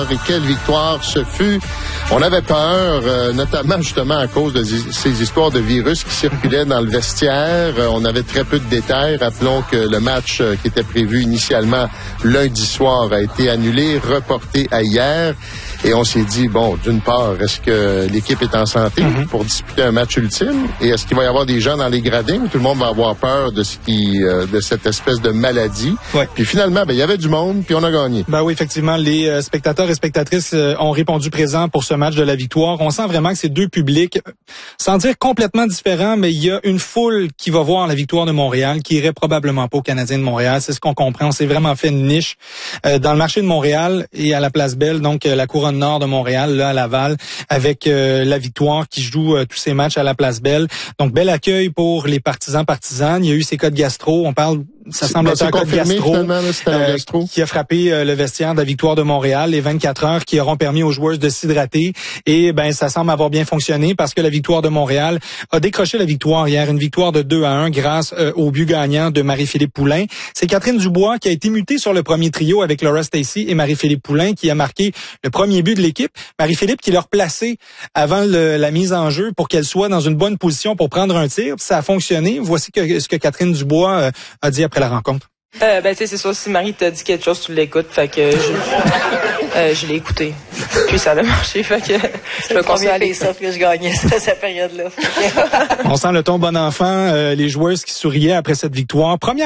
victoire. Et quelle victoire ce fut! On avait peur, notamment justement à cause de ces histoires de virus qui circulaient dans le vestiaire. On avait très peu de détails. Rappelons que le match qui était prévu initialement lundi soir a été annulé, reporté à hier. Et on s'est dit, bon, d'une part, est-ce que l'équipe est en santé pour disputer un match ultime? Et est-ce qu'il va y avoir des gens dans les gradins où tout le monde va avoir peur de cette espèce de maladie? Ouais. Puis finalement, il y avait du monde, puis on a gagné. Ben oui, effectivement, les spectateurs et spectatrices ont répondu présent pour ce match de la victoire. On sent vraiment que c'est deux publics, sans dire complètement différents, mais il y a une foule qui va voir la victoire de Montréal, qui irait probablement pas aux Canadiens de Montréal. C'est ce qu'on comprend. On s'est vraiment fait une niche dans le marché de Montréal et à la Place Belle, donc la couronne nord de Montréal, là à Laval, avec la victoire qui joue tous ses matchs à la Place Belle. Donc, bel accueil pour les partisanes. Il y a eu ces cas de gastro. On parle, ça semble être un cas de gastro, qui a frappé le vestiaire de la victoire de Montréal, les 24 heures qui auront permis aux joueurs de s'hydrater. Et ça semble avoir bien fonctionné parce que la victoire de Montréal a décroché la victoire hier, une victoire de 2-1 grâce au but gagnant de Marie-Philippe Poulin. C'est Catherine Dubois qui a été mutée sur le premier trio avec Laura Stacey et Marie-Philippe Poulin qui a marqué le premier but de l'équipe. Marie-Philippe qui l'a replacée avant la mise en jeu pour qu'elle soit dans une bonne position pour prendre un tir. Ça a fonctionné. Voici ce que Catherine Dubois a dit après la rencontre. C'est sûr, si Marie t'a dit quelque chose, tu l'écoutes. Fait que je l'ai écouté. Puis ça a marché. Fait que je vais continuer à aller ça que je gagnais cette période-là. On sent le ton bon enfant, les joueuses qui souriaient après cette victoire. Première